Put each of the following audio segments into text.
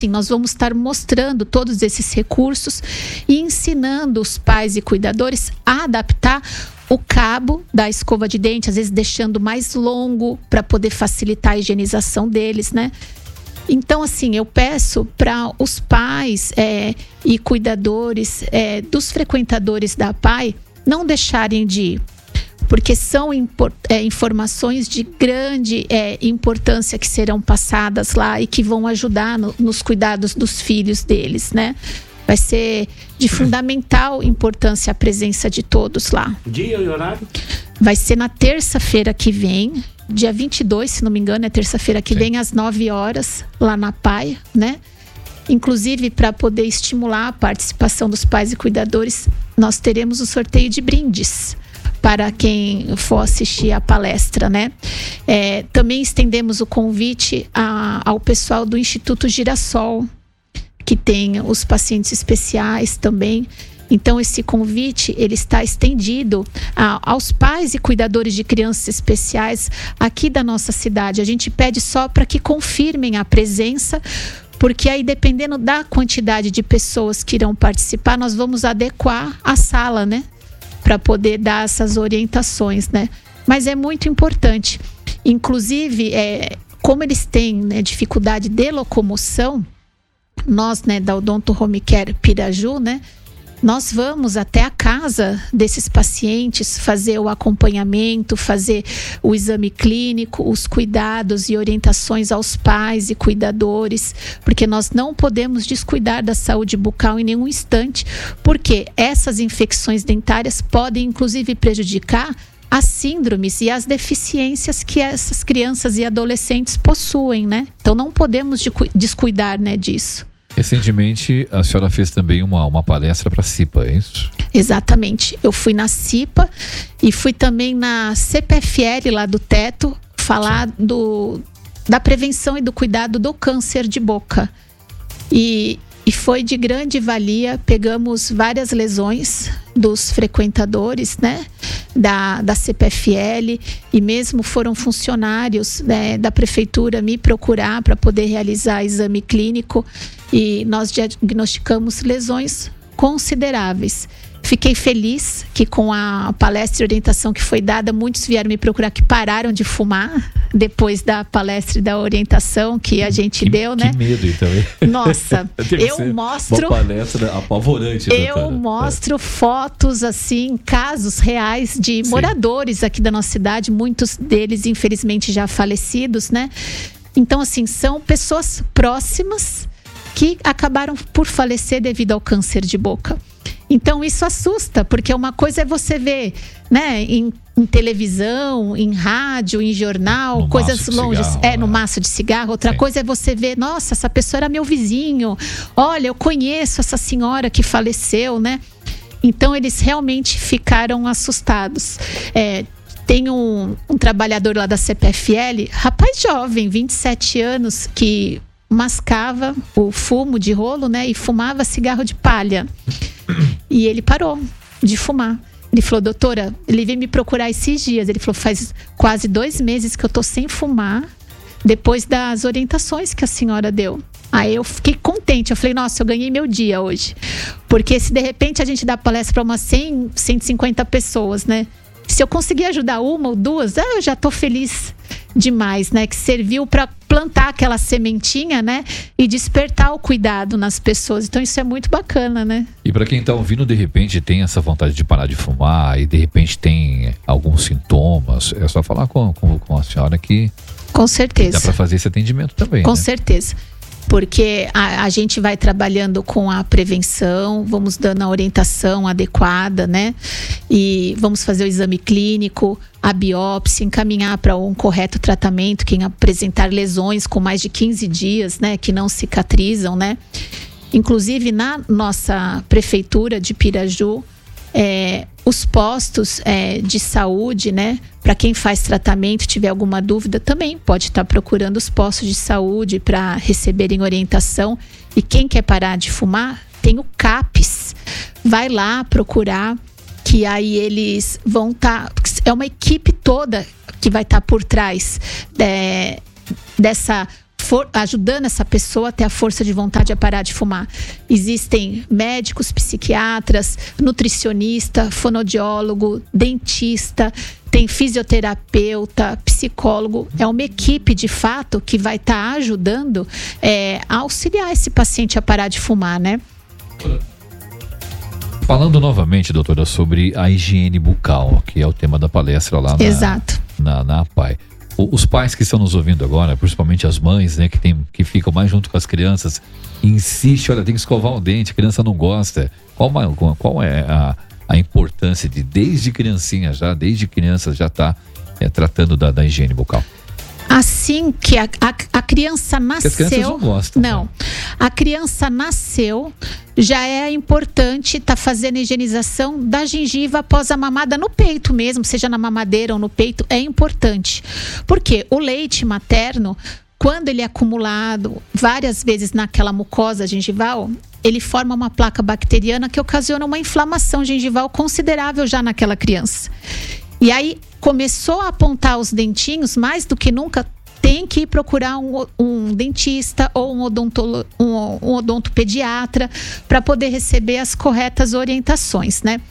Nós vamos estar mostrando todos esses recursos e ensinando os pais e cuidadores a adaptar o cabo da escova de dente, às vezes deixando mais longo para poder facilitar a higienização deles, né? Então, assim, eu peço para os pais e cuidadores dos frequentadores da APAE não deixarem de ir, porque são informações de grande importância que serão passadas lá e que vão ajudar nos cuidados dos filhos deles, né? Vai ser de fundamental importância a presença de todos lá. Dia e horário? Vai ser na terça-feira que vem, dia 22, se não me engano, é terça-feira que vem, às 9 horas, lá na APAE, né? Inclusive, para poder estimular a participação dos pais e cuidadores, nós teremos o sorteio de brindes para quem for assistir a palestra, né? Também estendemos o convite ao pessoal do Instituto Girassol, que tem os pacientes especiais também. Então, esse convite, ele está estendido aos pais e cuidadores de crianças especiais aqui da nossa cidade. A gente pede só para que confirmem a presença, porque aí, dependendo da quantidade de pessoas que irão participar, nós vamos adequar a sala, né? Para poder dar essas orientações, né? Mas é muito importante. Inclusive, como eles têm, né, dificuldade de locomoção, nós, né, da Odonto Home Care Piraju, né, nós vamos até a casa desses pacientes fazer o acompanhamento, fazer o exame clínico, os cuidados e orientações aos pais e cuidadores, porque nós não podemos descuidar da saúde bucal em nenhum instante, porque essas infecções dentárias podem inclusive prejudicar as síndromes e as deficiências que essas crianças e adolescentes possuem, né? Então não podemos descuidar, né, disso. Recentemente, a senhora fez também uma palestra para a CIPA, é isso? Exatamente. Eu fui na CIPA e fui também na CPFL lá do Teto falar da prevenção e do cuidado do câncer de boca. E foi de grande valia. Pegamos várias lesões dos frequentadores, né, da CPFL, e mesmo foram funcionários, né, da prefeitura me procurar para poder realizar exame clínico, e nós diagnosticamos lesões consideráveis. Fiquei feliz que com a palestra e orientação que foi dada, muitos vieram me procurar que pararam de fumar depois da palestra e da orientação que a gente deu, né? Que medo, então. Nossa, eu mostro... Uma palestra apavorante. Eu mostro fotos, assim, casos reais de moradores aqui da nossa cidade, muitos deles, infelizmente, já falecidos, né? Então, assim, são pessoas próximas que acabaram por falecer devido ao câncer de boca. Então isso assusta, porque uma coisa é você ver, né, em televisão, em rádio, em jornal, coisas longe, no maço de cigarro. Outra coisa é você ver, nossa, essa pessoa era meu vizinho, olha, eu conheço essa senhora que faleceu, né? Então eles realmente ficaram assustados. Tem um trabalhador lá da CPFL, rapaz jovem, 27 anos, que mascava o fumo de rolo, né, e fumava cigarro de palha. E ele parou de fumar. Ele falou, doutora, ele veio me procurar esses dias. Ele falou, faz quase 2 meses que eu tô sem fumar, depois das orientações que a senhora deu. Aí eu fiquei contente, eu falei, nossa, eu ganhei meu dia hoje. Porque se de repente a gente dá palestra para umas 100, 150 pessoas, né? Se eu conseguir ajudar uma ou duas, eu já tô feliz demais, né? Que serviu para plantar aquela sementinha, né? E despertar o cuidado nas pessoas. Então isso é muito bacana, né? E para quem tá ouvindo, de repente tem essa vontade de parar de fumar e de repente tem alguns sintomas, é só falar com a senhora que... Com certeza. Dá para fazer esse atendimento também, com né? certeza. Porque a gente vai trabalhando com a prevenção, vamos dando a orientação adequada, né? E vamos fazer o exame clínico, a biópsia, encaminhar para um correto tratamento, quem apresentar lesões com mais de 15 dias, né? Que não cicatrizam, né? Inclusive, na nossa prefeitura de Piraju, os postos de saúde, né? Para quem faz tratamento, tiver alguma dúvida, também pode estar procurando os postos de saúde para receberem orientação. E quem quer parar de fumar, tem o CAPES. Vai lá procurar, que aí eles vão estar... É uma equipe toda que vai estar por trás dessa ajudando essa pessoa a ter a força de vontade a parar de fumar. Existem médicos, psiquiatras, nutricionista, fonoaudiólogo, dentista, tem fisioterapeuta, psicólogo. É uma equipe, de fato, que vai estar ajudando a auxiliar esse paciente a parar de fumar, né? Falando novamente, doutora, sobre a higiene bucal, que é o tema da palestra lá na APAE. Os pais que estão nos ouvindo agora, principalmente as mães, né, que ficam mais junto com as crianças, insistem, olha, tem que escovar o dente, a criança não gosta. Qual é a importância de, desde criança já tá tratando da higiene bucal? Assim que a criança nasceu... Porque as crianças não gostam. Não. A criança nasceu, já é importante estar fazendo a higienização da gengiva após a mamada no peito mesmo, seja na mamadeira ou no peito, é importante. Porque o leite materno, quando ele é acumulado várias vezes naquela mucosa gengival, ele forma uma placa bacteriana que ocasiona uma inflamação gengival considerável já naquela criança. E aí começou a apontar os dentinhos, mais do que nunca tem que ir procurar um dentista ou um odontopediatra para poder receber as corretas orientações, né?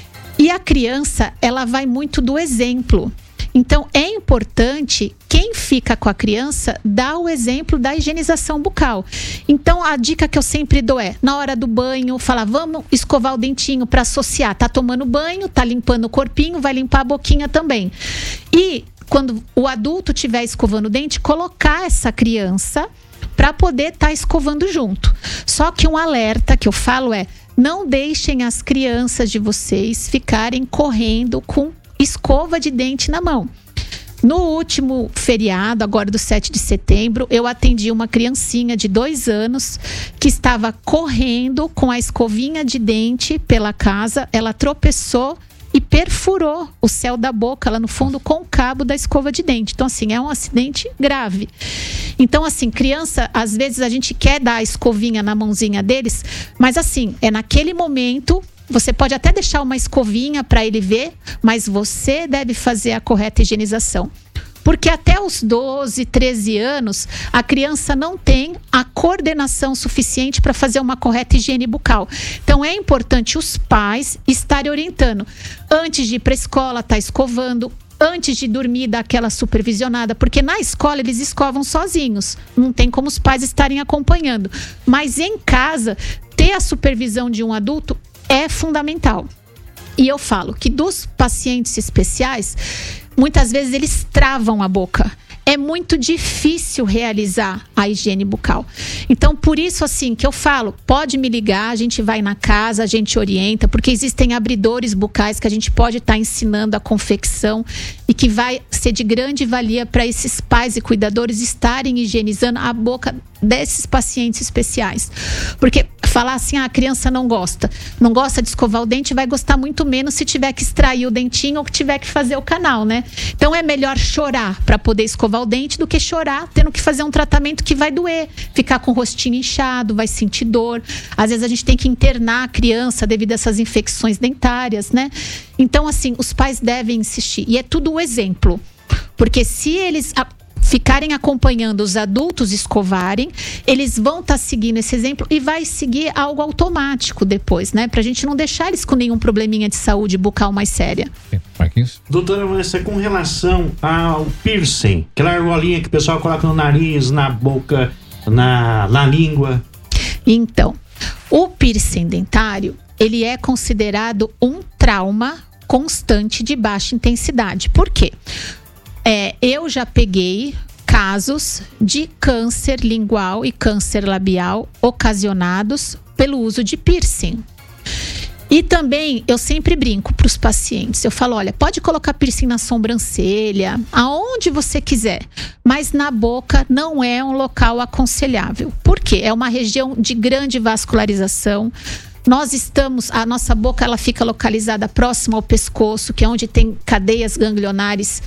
E a criança, ela vai muito do exemplo. Então, é importante, quem fica com a criança, dar o exemplo da higienização bucal. Então, a dica que eu sempre dou é, na hora do banho, falar, vamos escovar o dentinho para associar. Tá tomando banho, tá limpando o corpinho, vai limpar a boquinha também. E, quando o adulto estiver escovando o dente, colocar essa criança para poder estar escovando junto. Só que um alerta que eu falo é, não deixem as crianças de vocês ficarem correndo com escova de dente na mão. No último feriado, agora do 7 de setembro, eu atendi uma criancinha de 2 anos que estava correndo com a escovinha de dente pela casa. Ela tropeçou e perfurou o céu da boca lá no fundo com o cabo da escova de dente. Então, assim, é um acidente grave. Então, assim, criança, às vezes a gente quer dar a escovinha na mãozinha deles, mas assim, é naquele momento. Você pode até deixar uma escovinha para ele ver, mas você deve fazer a correta higienização. Porque até os 12, 13 anos, a criança não tem a coordenação suficiente para fazer uma correta higiene bucal. Então, é importante os pais estarem orientando. Antes de ir para a escola, tá escovando. Antes de dormir, dar aquela supervisionada. Porque na escola, eles escovam sozinhos. Não tem como os pais estarem acompanhando. Mas em casa, ter a supervisão de um adulto é fundamental. E eu falo que dos pacientes especiais, muitas vezes eles travam a boca. É muito difícil realizar a higiene bucal. Então, por isso, assim, que eu falo, pode me ligar, a gente vai na casa, a gente orienta, porque existem abridores bucais que a gente pode estar ensinando a confecção e que vai ser de grande valia para esses pais e cuidadores estarem higienizando a boca desses pacientes especiais. Porque falar assim, a criança não gosta de escovar o dente, vai gostar muito menos se tiver que extrair o dentinho ou que tiver que fazer o canal, né? Então é melhor chorar para poder escovar o dente do que chorar tendo que fazer um tratamento que vai doer, ficar com o rostinho inchado, vai sentir dor. Às vezes a gente tem que internar a criança devido a essas infecções dentárias, né? Então, assim, os pais devem insistir. E é tudo o exemplo. Porque se eles ficarem acompanhando os adultos escovarem, eles vão estar seguindo esse exemplo e vai seguir algo automático depois, né? Pra gente não deixar eles com nenhum probleminha de saúde bucal mais séria. Marquinhos? Doutora Vanessa, com relação ao piercing, aquela argolinha que o pessoal coloca no nariz, na boca, na língua. Então, o piercing dentário, ele é considerado um trauma constante de baixa intensidade. Por quê? Eu já peguei casos de câncer lingual e câncer labial ocasionados pelo uso de piercing. E também, eu sempre brinco para os pacientes, eu falo, olha, pode colocar piercing na sobrancelha, aonde você quiser, mas na boca não é um local aconselhável. Por quê? É uma região de grande vascularização. A nossa boca, ela fica localizada próxima ao pescoço, que é onde tem cadeias ganglionares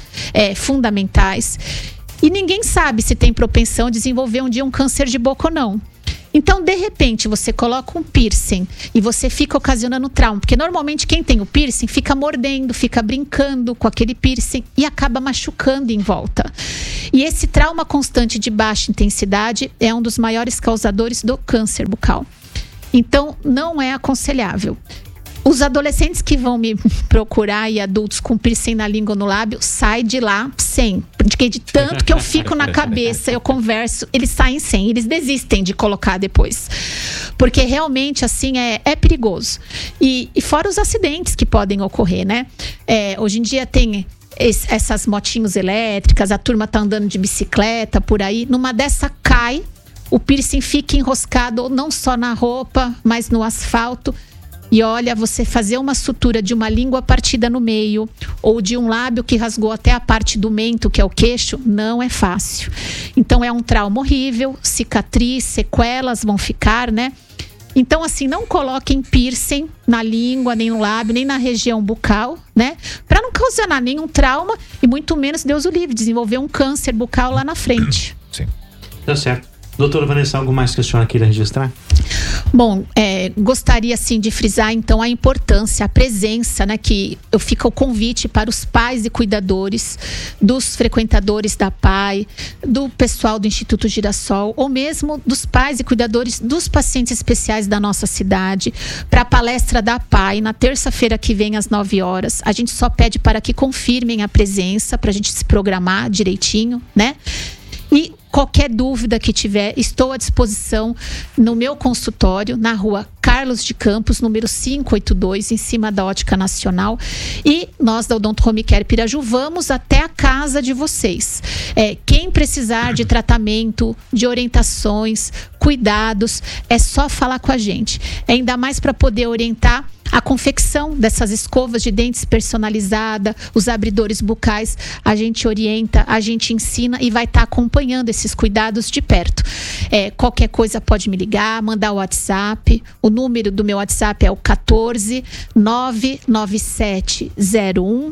fundamentais. E ninguém sabe se tem propensão a desenvolver um dia um câncer de boca ou não. Então, de repente, você coloca um piercing e você fica ocasionando trauma, porque normalmente quem tem o piercing fica mordendo, fica brincando com aquele piercing e acaba machucando em volta. E esse trauma constante de baixa intensidade é um dos maiores causadores do câncer bucal. Então, não é aconselhável. Os adolescentes que vão me procurar e adultos com piercing na língua ou no lábio, sai de lá sem. Porque de tanto que eu fico na cabeça, eu converso, eles saem sem, eles desistem de colocar depois. Porque realmente, assim, é perigoso. E fora os acidentes que podem ocorrer, né? Hoje em dia tem essas motinhos elétricas, a turma tá andando de bicicleta por aí, numa dessa cai, o piercing fica enroscado não só na roupa, mas no asfalto. E olha, você fazer uma sutura de uma língua partida no meio ou de um lábio que rasgou até a parte do mento, que é o queixo, não é fácil. Então é um trauma horrível, cicatriz, sequelas vão ficar, né? Então, assim, não coloquem piercing na língua, nem no lábio, nem na região bucal, né? Para não causar nenhum trauma e muito menos, Deus o livre, desenvolver um câncer bucal lá na frente. Sim. Tá certo. Doutora Vanessa, algo mais que a senhora queira registrar? Bom, gostaria sim de frisar então a importância, a presença, né, que fica o convite para os pais e cuidadores, dos frequentadores da PAI, do pessoal do Instituto Girassol, ou mesmo dos pais e cuidadores dos pacientes especiais da nossa cidade, para a palestra da PAI na terça-feira que vem às 9 horas. A gente só pede para que confirmem a presença, para a gente se programar direitinho, né? E qualquer dúvida que tiver, estou à disposição no meu consultório, na rua Carlos de Campos, número 582, em cima da Ótica Nacional. E nós da Odonto Home Care Piraju vamos até a casa de vocês. Quem precisar de tratamento, de orientações, cuidados, é só falar com a gente. Ainda mais para poder orientar a confecção dessas escovas de dentes personalizada, os abridores bucais, a gente orienta, a gente ensina e vai estar acompanhando esses cuidados de perto. Qualquer coisa pode me ligar, mandar o WhatsApp. O número do meu WhatsApp é o 14 99701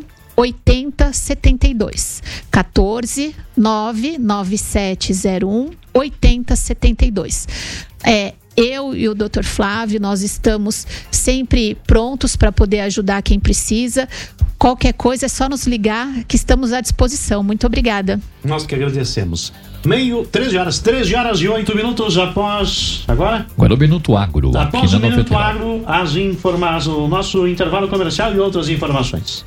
8072. 14 99701 8072. Eu e o Dr. Flávio, nós estamos sempre prontos para poder ajudar quem precisa. Qualquer coisa é só nos ligar que estamos à disposição. Muito obrigada. Nós que agradecemos. 13 horas e 8 minutos após... Agora o Minuto Agro. Após o Minuto Agro, as informações, o nosso intervalo comercial e outras informações.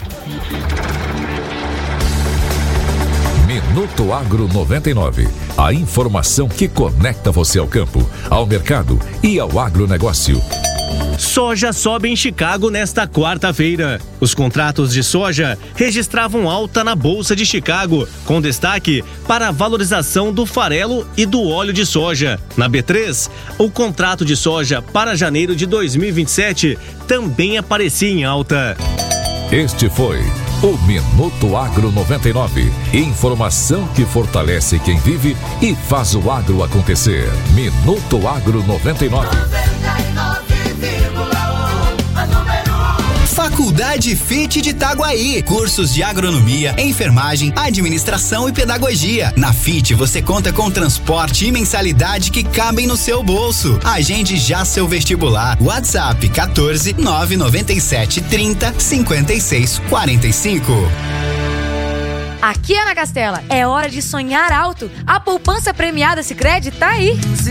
Minuto Agro 99. A informação que conecta você ao campo, ao mercado e ao agronegócio. Soja sobe em Chicago nesta quarta-feira. Os contratos de soja registravam alta na Bolsa de Chicago, com destaque para a valorização do farelo e do óleo de soja. Na B3, o contrato de soja para janeiro de 2027 também aparecia em alta. Este foi o Minuto Agro 99. Informação que fortalece quem vive e faz o agro acontecer. Minuto Agro 99. Faculdade FIT de Itaguaí. Cursos de agronomia, enfermagem, administração e pedagogia. Na FIT você conta com transporte e mensalidade que cabem no seu bolso. Agende já seu vestibular. WhatsApp 14 997 30 56 45. Aqui, Ana Castela, é hora de sonhar alto. A poupança premiada Sicredi tá aí.